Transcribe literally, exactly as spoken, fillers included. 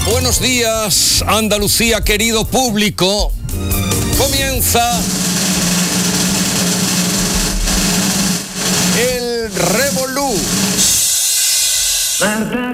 Buenos días, Andalucía, querido público. Comienza el Revolú.